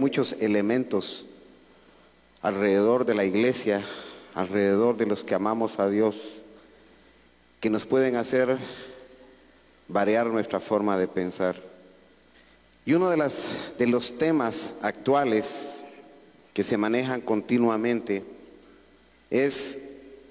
muchos elementos alrededor de la iglesia, alrededor de los que amamos a Dios, que nos pueden hacer variar nuestra forma de pensar. Y uno de los temas actuales que se manejan continuamente es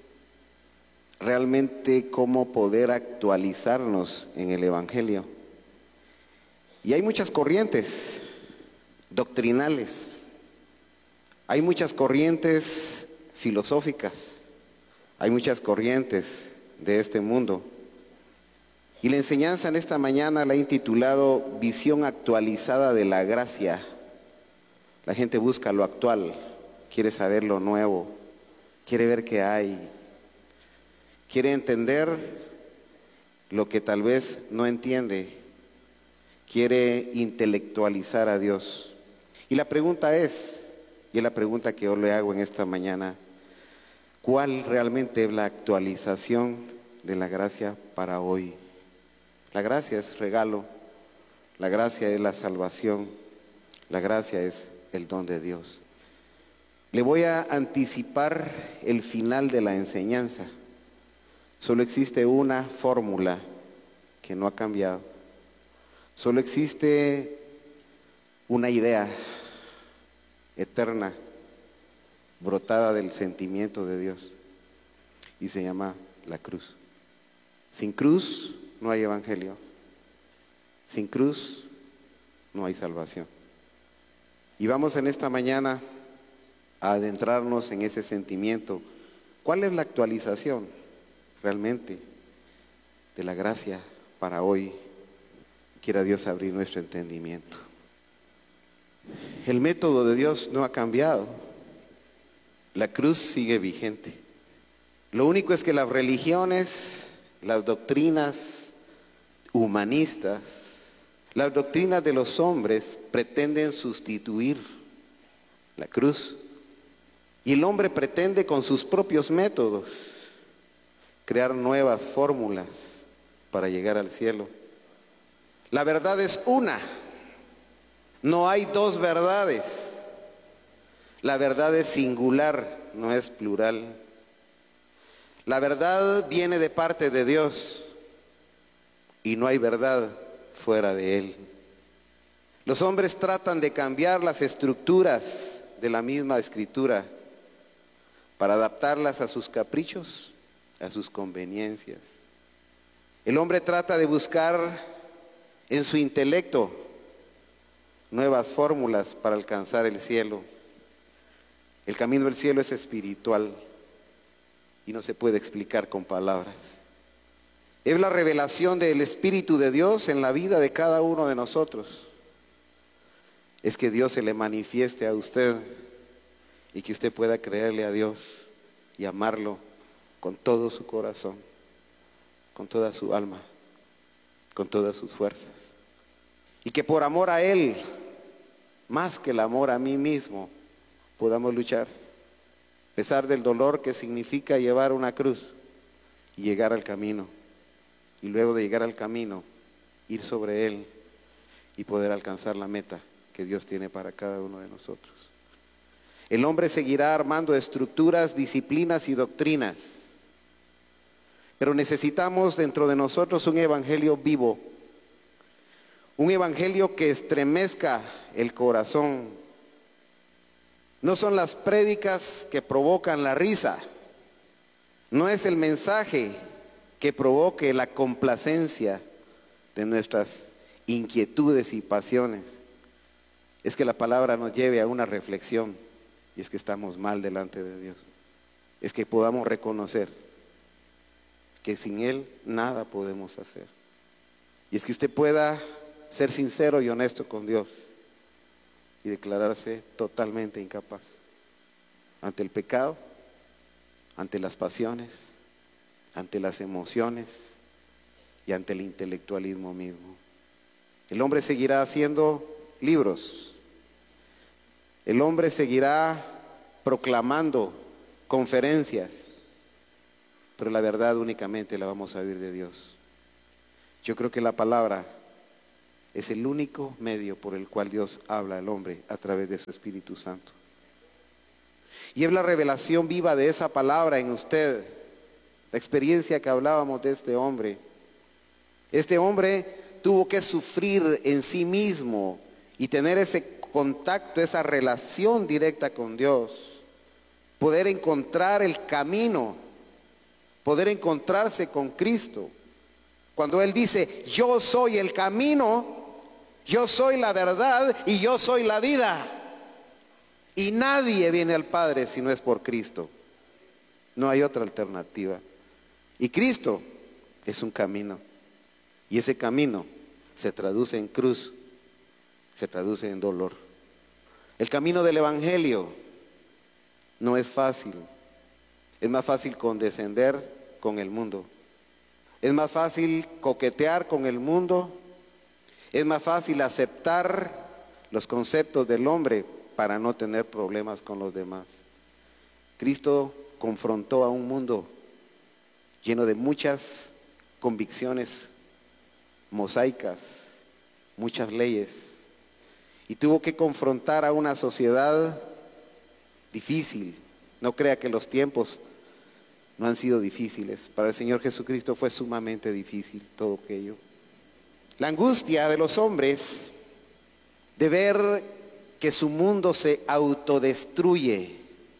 realmente cómo poder actualizarnos en el Evangelio. Y hay muchas corrientes doctrinales, hay muchas corrientes filosóficas, hay muchas corrientes de este mundo. Y la enseñanza en esta mañana la he intitulado Visión actualizada de la gracia. La gente busca lo actual, quiere saber lo nuevo, quiere ver qué hay, quiere entender lo que tal vez no entiende, quiere intelectualizar a Dios. Y la pregunta es, y es la pregunta que yo le hago en esta mañana, ¿cuál realmente es la actualización de la gracia para hoy? La gracia es regalo, la gracia es la salvación, la gracia es el don de Dios. Le voy a anticipar el final de la enseñanza. Solo existe una fórmula que no ha cambiado. Solo existe una idea eterna, brotada del sentimiento de Dios, y se llama la cruz. Sin cruz no hay evangelio. Sin cruz no hay salvación. Y vamos en esta mañana a adentrarnos en ese sentimiento. ¿Cuál es la actualización realmente de la gracia para hoy? Quiera Dios abrir nuestro entendimiento. El método de Dios no ha cambiado. La cruz sigue vigente. Lo único es que las religiones, las doctrinas humanistas, las doctrinas de los hombres pretenden sustituir la cruz. Y el hombre pretende con sus propios métodos crear nuevas fórmulas para llegar al cielo. La verdad es una, no hay dos verdades. La verdad es singular, no es plural. La verdad viene de parte de Dios y no hay verdad fuera de Él. Los hombres tratan de cambiar las estructuras de la misma escritura para adaptarlas a sus caprichos, a sus conveniencias. El hombre trata de buscar en su intelecto nuevas fórmulas para alcanzar el cielo. El camino del cielo es espiritual y no se puede explicar con palabras. Es la revelación del Espíritu de Dios en la vida de cada uno de nosotros. Es que Dios se le manifieste a usted y que usted pueda creerle a Dios y amarlo con todo su corazón, con toda su alma, con todas sus fuerzas. Y que por amor a Él, más que el amor a mí mismo, podamos luchar, a pesar del dolor que significa llevar una cruz y llegar al camino. Y luego de llegar al camino, ir sobre Él y poder alcanzar la meta que Dios tiene para cada uno de nosotros. El hombre seguirá armando estructuras, disciplinas y doctrinas, pero necesitamos dentro de nosotros un evangelio vivo, un evangelio que estremezca el corazón. No son las prédicas que provocan la risa, no es el mensaje que provoque la complacencia de nuestras inquietudes y pasiones. Es que la palabra nos lleve a una reflexión, y es que estamos mal delante de Dios. Es que podamos reconocer que sin Él nada podemos hacer. Y es que usted pueda ser sincero y honesto con Dios y declararse totalmente incapaz ante el pecado, ante las pasiones, ante las emociones y ante el intelectualismo mismo. El hombre seguirá haciendo libros. El hombre seguirá proclamando conferencias, pero la verdad únicamente la vamos a oír de Dios. Yo creo que la palabra Es el único medio por el cual Dios habla al hombre a través de su Espíritu Santo. Y es la revelación viva de esa palabra en usted. La experiencia que hablábamos de este hombre. Este hombre tuvo que sufrir en sí mismo y tener ese contacto, esa relación directa con Dios. Poder encontrar el camino, poder encontrarse con Cristo. Cuando Él dice, yo soy el camino, yo soy la verdad y yo soy la vida. Y nadie viene al Padre si no es por Cristo. No hay otra alternativa. Y Cristo es un camino. Y ese camino se traduce en cruz, se traduce en dolor. El camino del Evangelio no es fácil. Es más fácil condescender con el mundo. Es más fácil coquetear con el mundo. Es más fácil aceptar los conceptos del hombre para no tener problemas con los demás. Cristo confrontó a un mundo lleno de muchas convicciones mosaicas, muchas leyes, y tuvo que confrontar a una sociedad difícil. No crea que los tiempos no han sido difíciles. Para el Señor Jesucristo fue sumamente difícil todo aquello. La angustia de los hombres de ver que su mundo se autodestruye.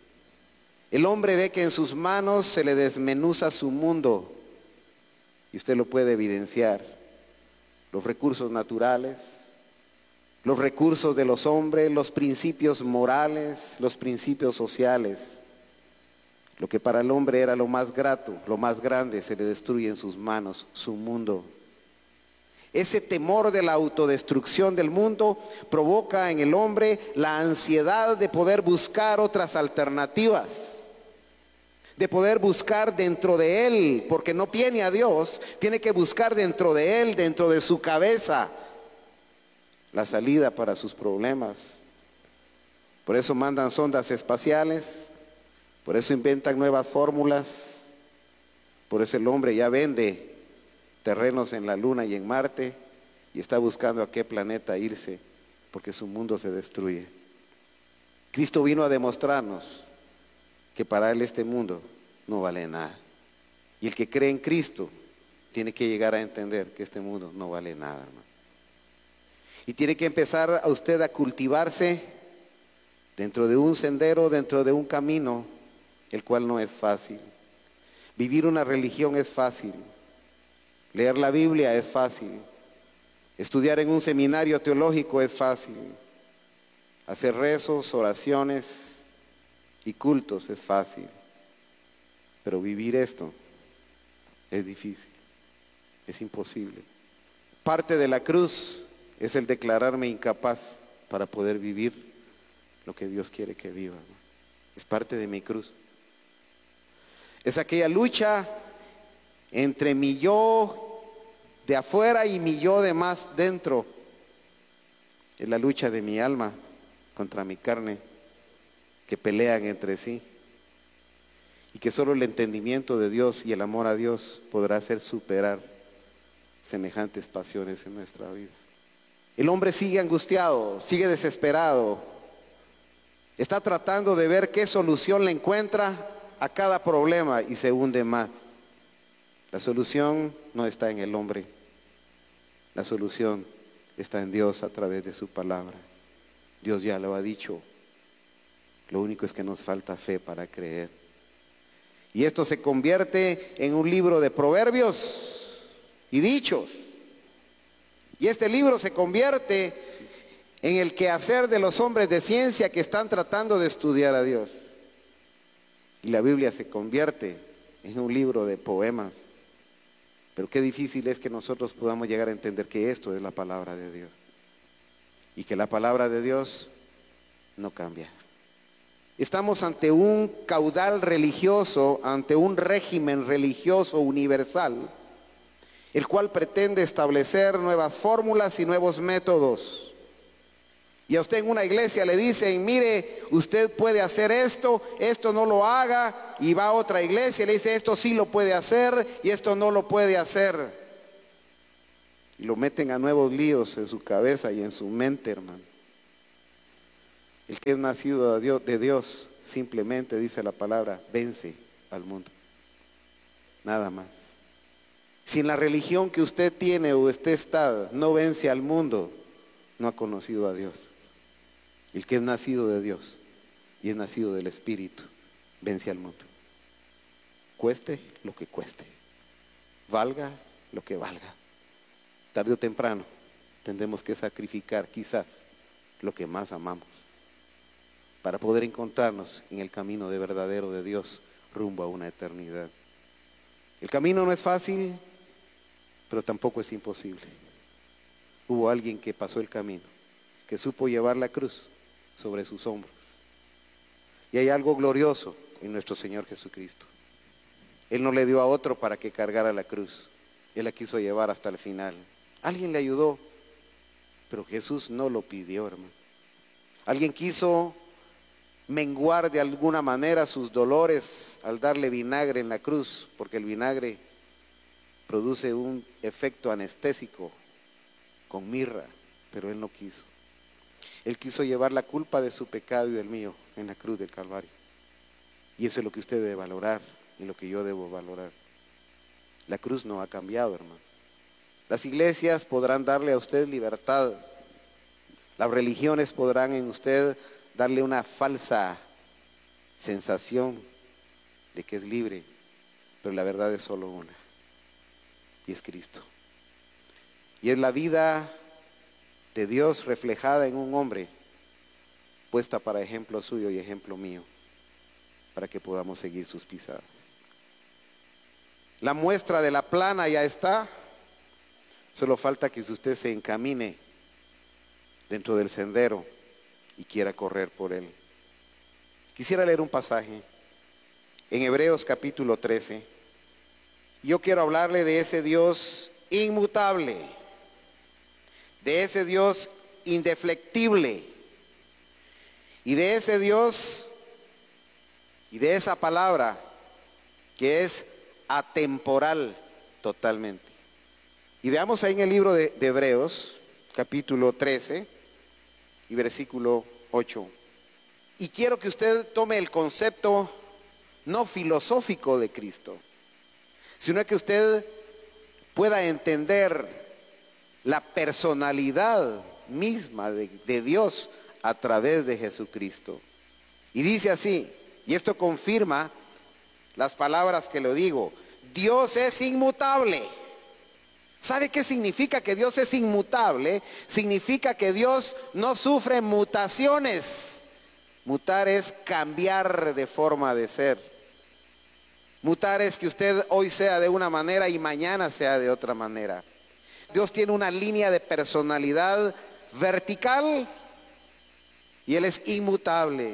El hombre ve que en sus manos se le desmenuza su mundo, y usted lo puede evidenciar. Los recursos naturales, los recursos de los hombres, los principios morales, los principios sociales. Lo que para el hombre era lo más grato, lo más grande, se le destruye en sus manos, su mundo. Ese temor de la autodestrucción del mundo provoca en el hombre la ansiedad de poder buscar otras alternativas, de poder buscar dentro de él, porque no tiene a Dios, tiene que buscar dentro de él, dentro de su cabeza, la salida para sus problemas. Por eso mandan sondas espaciales, por eso inventan nuevas fórmulas, por eso el hombre ya vende terrenos en la Luna y en Marte y está buscando a qué planeta irse, porque su mundo se destruye. Cristo vino a demostrarnos que para Él este mundo no vale nada. Y el que cree en Cristo tiene que llegar a entender que este mundo no vale nada, hermano. Y tiene que empezar a usted a cultivarse dentro de un sendero, dentro de un camino, el cual no es fácil. Vivir una religión es fácil. Leer la Biblia es fácil. Estudiar en un seminario teológico es fácil. Hacer rezos, oraciones y cultos es fácil. Pero vivir esto es difícil, es imposible. Parte de la cruz es el declararme incapaz para poder vivir lo que Dios quiere que viva, ¿no? Es parte de mi cruz. Es aquella lucha entre mi yo de afuera y mi yo de más dentro. Es la lucha de mi alma contra mi carne, que pelean entre sí, y que solo el entendimiento de Dios y el amor a Dios podrá hacer superar semejantes pasiones en nuestra vida. El hombre sigue angustiado, sigue desesperado, está tratando de ver qué solución le encuentra a cada problema y se hunde más. La solución no está en el hombre, la solución está en Dios a través de su palabra. Dios ya lo ha dicho, lo único es que nos falta fe para creer. Y esto se convierte en un libro de proverbios y dichos. Y este libro se convierte en el quehacer de los hombres de ciencia que están tratando de estudiar a Dios. Y la Biblia se convierte en un libro de poemas. Pero qué difícil es que nosotros podamos llegar a entender que esto es la palabra de Dios. Y que la palabra de Dios no cambia. Estamos ante un caudal religioso, ante un régimen religioso universal, el cual pretende establecer nuevas fórmulas y nuevos métodos. Y a usted en una iglesia le dicen, mire, usted puede hacer esto, esto no lo haga, y va a otra iglesia y le dice, esto sí lo puede hacer y esto no lo puede hacer. y lo meten a nuevos líos en su cabeza y en su mente, hermano. El que es nacido de Dios, simplemente dice la palabra, vence al mundo. Nada más. Si en la religión que usted tiene o usted está no vence al mundo, no ha conocido a Dios. El que es nacido de Dios y es nacido del Espíritu, vence al mundo. Cueste lo que cueste, valga lo que valga. Tarde o temprano tendremos que sacrificar quizás lo que más amamos para poder encontrarnos en el camino de verdadero de Dios rumbo a una eternidad. El camino no es fácil, pero tampoco es imposible. Hubo alguien que pasó el camino, que supo llevar la cruz sobre sus hombros. Y hay algo glorioso en nuestro Señor Jesucristo. Él no le dio a otro para que cargara la cruz. Él la quiso llevar hasta el final. Alguien le ayudó, pero Jesús no lo pidió, hermano. Alguien quiso menguar de alguna manera sus dolores al darle vinagre en la cruz, porque el vinagre produce un efecto anestésico con mirra, pero él no quiso. Él quiso llevar la culpa de su pecado y del mío en la cruz del Calvario. Y eso es lo que usted debe valorar y lo que yo debo valorar. La cruz no ha cambiado, hermano. Las iglesias podrán darle a usted libertad. Las religiones podrán en usted darle una falsa sensación de que es libre, pero la verdad es solo una, y es Cristo. Y es la vida de Dios reflejada en un hombre, puesta para ejemplo suyo y ejemplo mío, para que podamos seguir sus pisadas. La muestra de la plana ya está, solo falta que usted se encamine dentro del sendero y quiera correr por él. Quisiera leer un pasaje en Hebreos capítulo 13. Yo quiero hablarle de ese Dios inmutable, de ese Dios indeflectible y de ese Dios y de esa palabra que es atemporal totalmente. Y veamos ahí en el libro de Hebreos capítulo 13 y versículo 8. Y quiero que usted tome el concepto no filosófico de Cristo, sino que usted pueda entender la personalidad misma de Dios a través de Jesucristo. Y dice así, y esto confirma las palabras que le digo: Dios es inmutable. ¿Sabe qué significa que Dios es inmutable? Significa que Dios no sufre mutaciones. Mutar es cambiar de forma de ser. Mutar es que usted hoy sea de una manera y mañana sea de otra manera. Dios tiene una línea de personalidad vertical y Él es inmutable.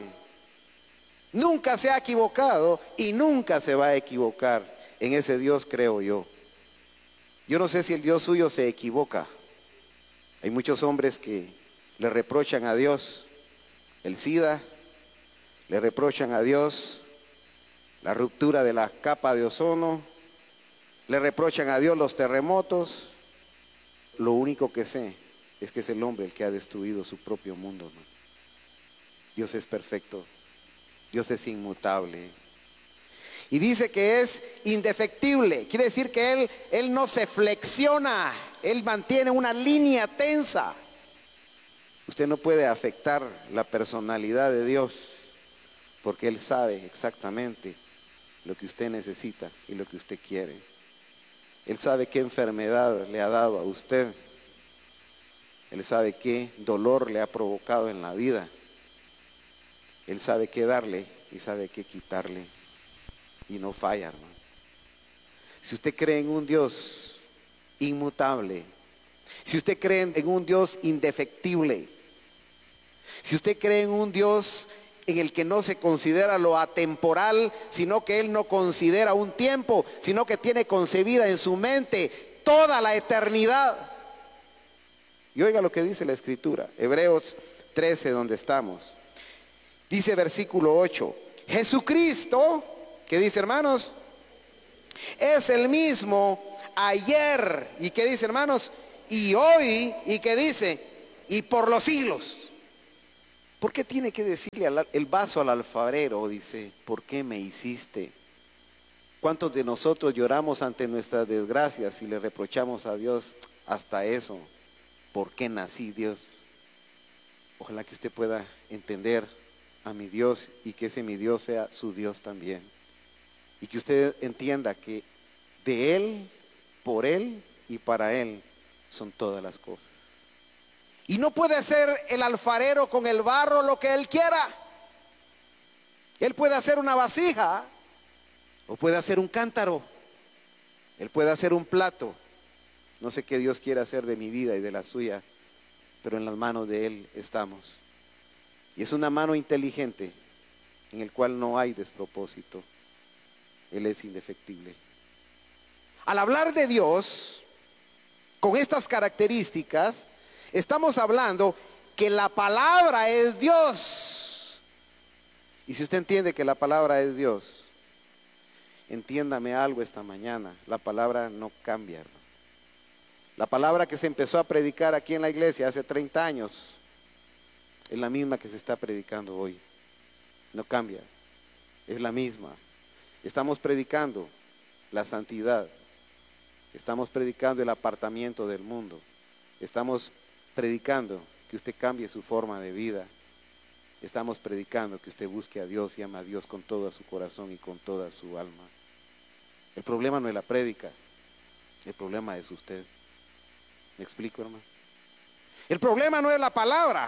Nunca se ha equivocado y nunca se va a equivocar. En ese Dios creo yo. Yo no sé si el Dios suyo se equivoca. Hay muchos hombres que le reprochan a Dios el SIDA, le reprochan a Dios la ruptura de la capa de ozono, le reprochan a Dios los terremotos. Lo único que sé es que es el hombre el que ha destruido su propio mundo, ¿no? Dios es perfecto, Dios es inmutable. Y dice que es indefectible, quiere decir que Él no se flexiona, Él mantiene una línea tensa. Usted no puede afectar la personalidad de Dios, porque Él sabe exactamente lo que usted necesita y lo que usted quiere. Él sabe qué enfermedad le ha dado a usted. Él sabe qué dolor le ha provocado en la vida. Él sabe qué darle y sabe qué quitarle. Y no falla, hermano. Si usted cree en un Dios inmutable, si usted cree en un Dios indefectible, si usted cree en un Dios en el que no se considera lo atemporal, sino que Él no considera un tiempo, sino que tiene concebida en su mente toda la eternidad. Y oiga lo que dice la Escritura, Hebreos 13, donde estamos. Dice versículo 8, Jesucristo, ¿qué dice, hermanos? Es el mismo ayer, ¿y qué dice, hermanos? y hoy, y que dice, y por los siglos. ¿Por qué tiene que decirle el vaso al alfarero? Dice, ¿por qué me hiciste? ¿Cuántos de nosotros lloramos ante nuestras desgracias y le reprochamos a Dios hasta eso? ¿Por qué nací, Dios? Ojalá que usted pueda entender a mi Dios y que ese mi Dios sea su Dios también. Y que usted entienda que de Él, por Él y para Él son todas las cosas. Y no puede hacer el alfarero con el barro lo que Él quiera. Él puede hacer una vasija o puede hacer un cántaro. Él puede hacer un plato. No sé qué Dios quiere hacer de mi vida y de la suya, pero en las manos de Él estamos. Y es una mano inteligente en el cual no hay despropósito. Él es indefectible. Al hablar de Dios con estas características, estamos hablando que la palabra es Dios. Y si usted entiende que la palabra es Dios, entiéndame algo esta mañana, la palabra no cambia, hermano. La palabra que se empezó a predicar aquí en la iglesia hace 30 años es la misma que se está predicando hoy. No cambia, es la misma. Estamos predicando la santidad, estamos predicando el apartamiento del mundo, estamos predicando que usted cambie su forma de vida, estamos predicando que usted busque a Dios y ama a Dios con todo su corazón y con toda su alma. El problema no es la prédica, el problema es usted. ¿Me explico, hermano? El problema no es la palabra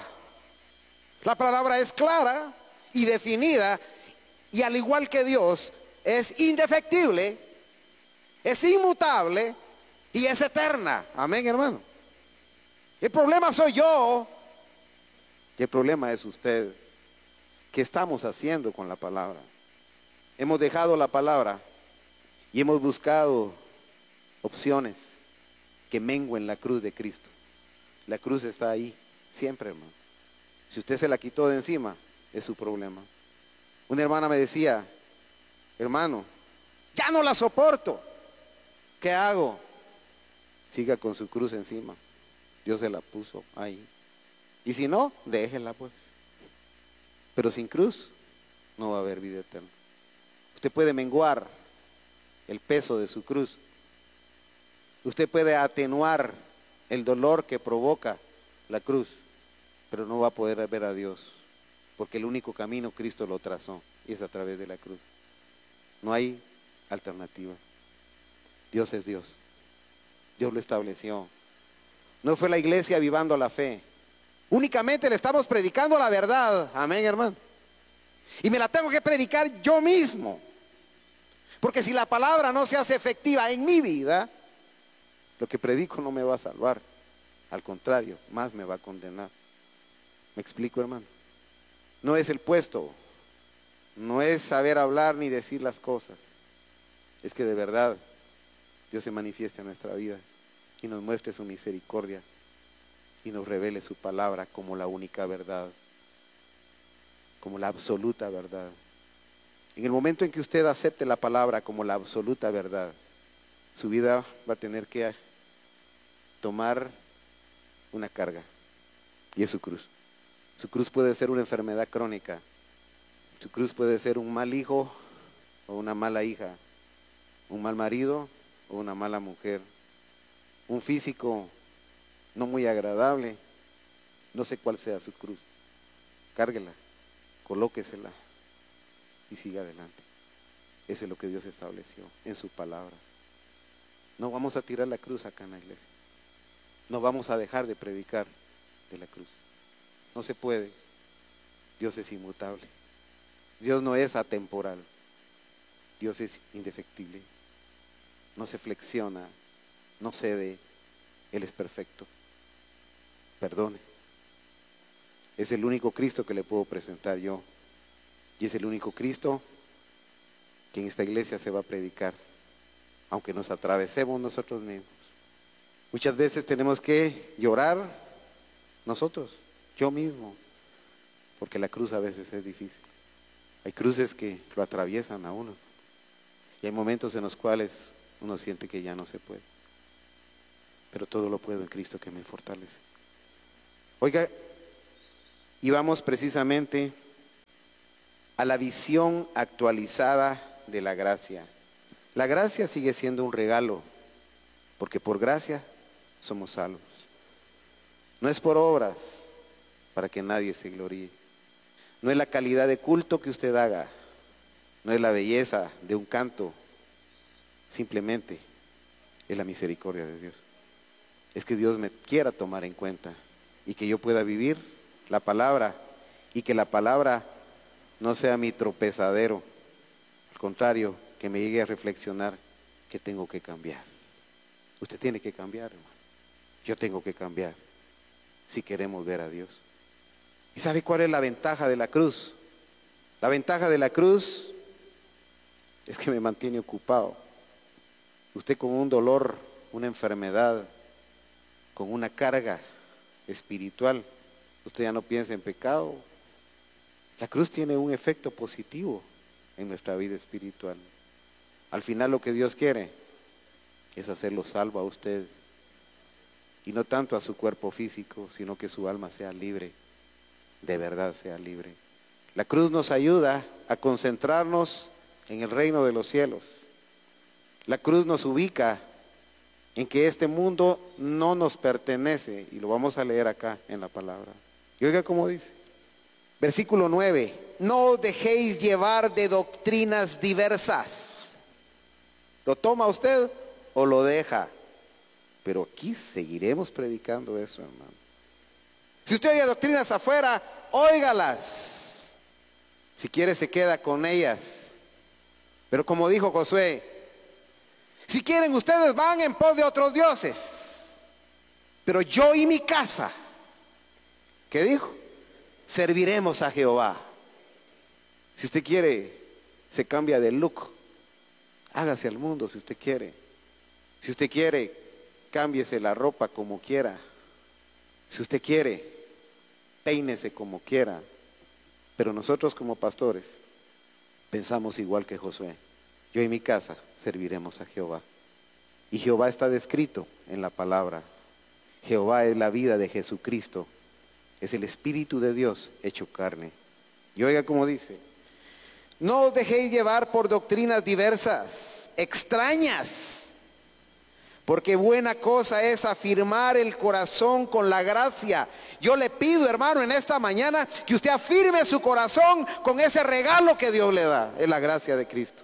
es clara y definida, y al igual que Dios, es indefectible, es inmutable y es eterna. Amén, hermano. El problema soy yo y el problema es usted. ¿Qué estamos haciendo con la palabra? Hemos dejado la palabra y hemos buscado opciones que mengüen la cruz de Cristo. La cruz está ahí siempre, hermano. Si usted se la quitó de encima, es su problema. Una hermana me decía, hermano, ya no la soporto. ¿Qué hago? Siga con su cruz encima. Dios se la puso ahí. Y si no, déjela pues. Pero sin cruz no va a haber vida eterna. Usted puede menguar el peso de su cruz. Usted puede atenuar el dolor que provoca la cruz, pero no va a poder ver a Dios, porque el único camino Cristo lo trazó y es a través de la cruz. No hay alternativa. Dios es Dios. Dios lo estableció. No fue la iglesia avivando la fe. Únicamente le estamos predicando la verdad. Amén, hermano. Y me la tengo que predicar yo mismo. Porque si la palabra no se hace efectiva en mi vida, lo que predico no me va a salvar. Al contrario, más me va a condenar. ¿Me explico, hermano? No es el puesto, no es saber hablar ni decir las cosas. Es que de verdad Dios se manifieste en nuestra vida y nos muestre su misericordia y nos revele su palabra como la única verdad, como la absoluta verdad. En el momento en que usted acepte la palabra como la absoluta verdad, su vida va a tener que tomar una carga, y es su cruz. Su cruz puede ser una enfermedad crónica, su cruz puede ser un mal hijo o una mala hija, un mal marido o una mala mujer, un físico no muy agradable. No sé cuál sea su cruz. Cárguela, colóquesela y siga adelante. Eso es lo que Dios estableció en su palabra. No vamos a tirar la cruz acá en la iglesia. No vamos a dejar de predicar de la cruz. No se puede. Dios es inmutable. Dios no es atemporal. Dios es indefectible. No se flexiona, no cede. Él es perfecto. Perdone. Es el único Cristo que le puedo presentar yo. Y es el único Cristo que en esta iglesia se va a predicar, aunque nos atravesemos nosotros mismos. Muchas veces tenemos que llorar nosotros, yo mismo, porque la cruz a veces es difícil. Hay cruces que lo atraviesan a uno y hay momentos en los cuales uno siente que ya no se puede. pero todo lo puedo en Cristo que me fortalece. Oiga, y vamos precisamente a la visión actualizada de la gracia. La gracia sigue siendo un regalo, porque por gracia somos salvos. No es por obras, para que nadie se gloríe. No es la calidad de culto que usted haga, no es la belleza de un canto, simplemente es la misericordia de Dios. Es que Dios me quiera tomar en cuenta y que yo pueda vivir la palabra y que la palabra no sea mi tropezadero. Al contrario, que me llegue a reflexionar que tengo que cambiar. Usted tiene que cambiar, hermano. Yo tengo que cambiar si queremos ver a Dios. ¿Y sabe cuál es la ventaja de la cruz? La ventaja de la cruz es que me mantiene ocupado. Usted con un dolor, una enfermedad, con una carga espiritual, usted ya no piensa en pecado. La cruz tiene un efecto positivo en nuestra vida espiritual. Al final lo que Dios quiere es hacerlo salvo a usted, y no tanto a su cuerpo físico, sino que su alma sea libre, de verdad sea libre. La cruz nos ayuda a concentrarnos en el reino de los cielos. La cruz nos ubica en que este mundo no nos pertenece, y lo vamos a leer acá en la palabra. Y oiga cómo dice, versículo 9, no os dejéis llevar de doctrinas diversas. ¿Lo toma usted o lo deja? Pero aquí seguiremos predicando eso, hermano. Si usted oye doctrinas afuera, óigalas. Si quiere se queda con ellas. Pero como dijo Josué, si quieren ustedes van en pos de otros dioses, pero yo y mi casa, ¿qué dijo? Serviremos a Jehová. Si usted quiere, se cambia de look, hágase al mundo si usted quiere. Si usted quiere, cámbiese la ropa como quiera. Si usted quiere, peínese como quiera. Pero nosotros como pastores pensamos igual que Josué. Yo y mi casa serviremos a Jehová. Y Jehová está descrito en la palabra. Jehová es la vida de Jesucristo. Es el Espíritu de Dios hecho carne. Y oiga cómo dice, no os dejéis llevar por doctrinas diversas, extrañas, porque buena cosa es afirmar el corazón con la gracia. Yo le pido, hermano, en esta mañana que usted afirme su corazón con ese regalo que Dios le da, es la gracia de Cristo.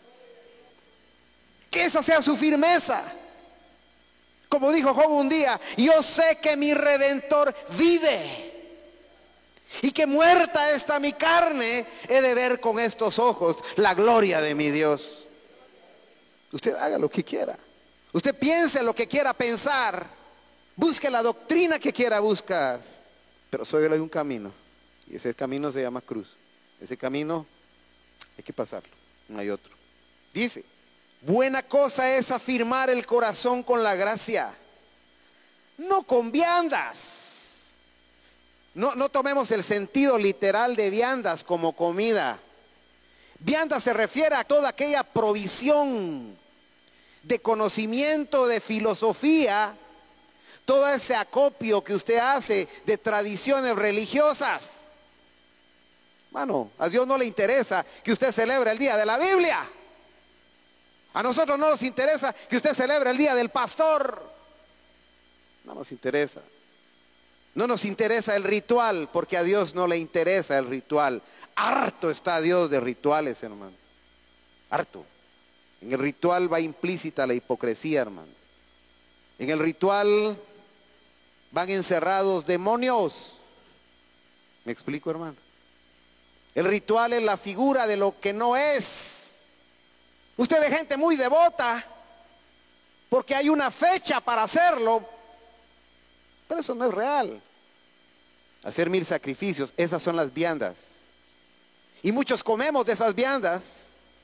Que esa sea su firmeza. Como dijo Job un día, yo sé que mi Redentor vive y que muerta está mi carne, he de ver con estos ojos la gloria de mi Dios. Usted haga lo que quiera. Usted piense lo que quiera pensar, busque la doctrina que quiera buscar, pero solo hay un camino, y ese camino se llama cruz. Ese camino hay que pasarlo, no hay otro. Dice, buena cosa es afirmar el corazón con la gracia, no con viandas. No tomemos el sentido literal de viandas como comida. Vianda se refiere a toda aquella provisión de conocimiento, de filosofía, todo ese acopio que usted hace de tradiciones religiosas. Mano, a Dios no le interesa que usted celebre el día de la Biblia. A nosotros no nos interesa que usted celebre el día del pastor. No nos interesa. No nos interesa el ritual, porque a Dios no le interesa el ritual. Harto está Dios de rituales, hermano. Harto. En el ritual va implícita la hipocresía, hermano. En el ritual van encerrados demonios. ¿Me explico, hermano? El ritual es la figura de lo que no es. Usted ve gente muy devota porque hay una fecha para hacerlo, pero eso no es real. Hacer 1000 sacrificios, esas son las viandas. Y muchos comemos de esas viandas.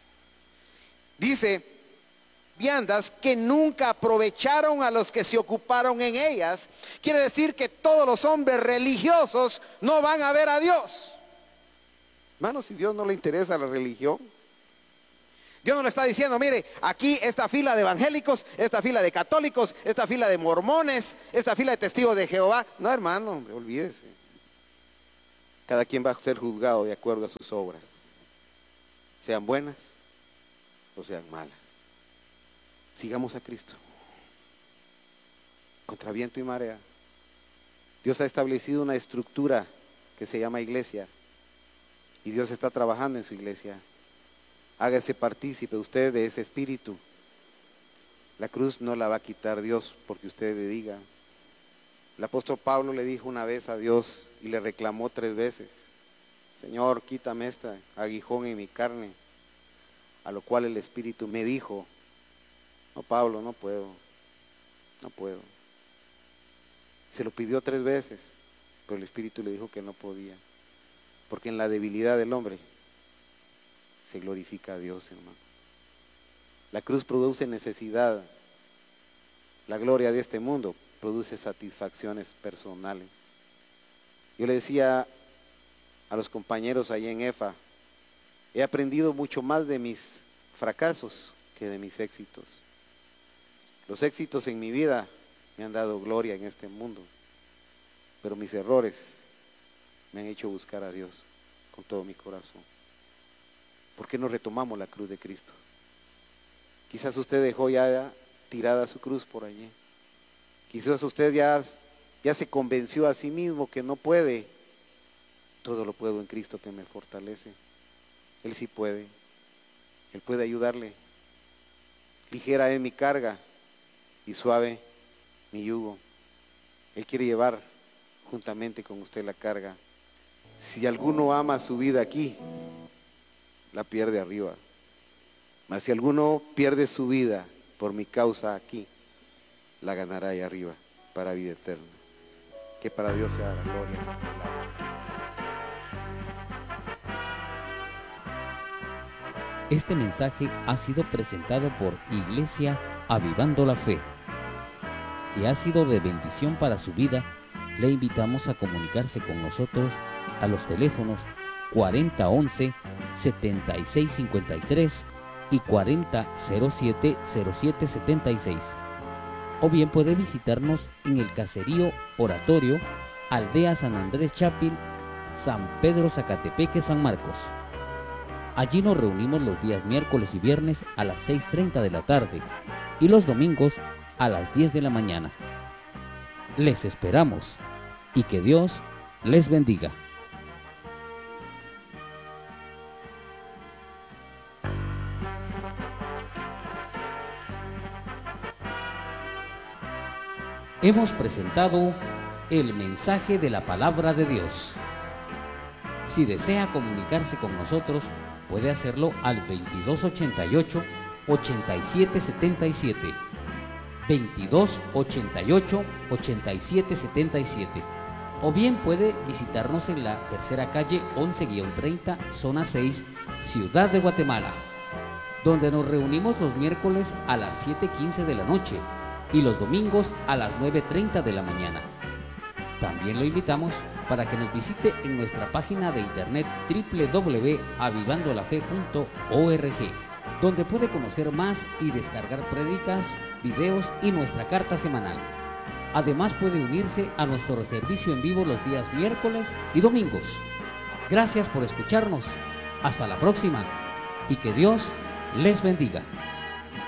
Dice, viandas que nunca aprovecharon a los que se ocuparon en ellas. Quiere decir que todos los hombres religiosos no van a ver a Dios. Hermano, si Dios no le interesa la religión, Dios no le está diciendo, mire, aquí esta fila de evangélicos, esta fila de católicos, esta fila de mormones, esta fila de testigos de Jehová. No, hermano, olvídese. Cada quien va a ser juzgado de acuerdo a sus obras, sean buenas o sean malas. Sigamos a Cristo. Contra viento y marea. Dios ha establecido una estructura que se llama iglesia. Y Dios está trabajando en su iglesia. Hágase partícipe usted de ese espíritu. La cruz no la va a quitar Dios porque usted le diga. El apóstol Pablo le dijo una vez a Dios y le reclamó 3 veces: Señor, quítame este aguijón en mi carne. A lo cual el Espíritu me dijo: no, Pablo, no puedo. Se lo pidió 3 veces, pero el Espíritu le dijo que no podía. Porque en la debilidad del hombre se glorifica a Dios, hermano. La cruz produce necesidad. La gloria de este mundo produce satisfacciones personales. Yo le decía a los compañeros allí en EFA, he aprendido mucho más de mis fracasos que de mis éxitos. Los éxitos en mi vida me han dado gloria en este mundo, pero mis errores me han hecho buscar a Dios con todo mi corazón. ¿Por qué no retomamos la cruz de Cristo? Quizás usted dejó ya tirada su cruz por allí. Quizás usted ya se convenció a sí mismo que no puede. Todo lo puedo en Cristo que me fortalece. Él sí puede. Él puede ayudarle. Ligera es mi carga y suave mi yugo. Él quiere llevar juntamente con usted la carga. Si alguno ama su vida aquí, la pierde arriba. Mas si alguno pierde su vida por mi causa aquí, la ganará allá arriba para vida eterna. Que para Dios sea la gloria. Este mensaje ha sido presentado por Iglesia Avivando la Fe. Si ha sido de bendición para su vida, le invitamos a comunicarse con nosotros a los teléfonos 4011-7653 y 4007-0776. O bien puede visitarnos en el Caserío Oratorio, Aldea San Andrés Chapil, San Pedro Zacatepeque, San Marcos. Allí nos reunimos los días miércoles y viernes a las 6:30 de la tarde y los domingos a las 10 de la mañana. Les esperamos y que Dios les bendiga. Hemos presentado el mensaje de la palabra de Dios. Si desea comunicarse con nosotros, puede hacerlo al 2288-8777, 2288-8777, o bien puede visitarnos en la tercera calle 11-30, zona 6, Ciudad de Guatemala, donde nos reunimos los miércoles a las 7:15 de la noche y los domingos a las 9:30 de la mañana. También lo invitamos para que nos visite en nuestra página de internet www.avivandolafe.org, donde puede conocer más y descargar prédicas, videos y nuestra carta semanal. Además puede unirse a nuestro servicio en vivo los días miércoles y domingos. Gracias por escucharnos. Hasta la próxima y que Dios les bendiga.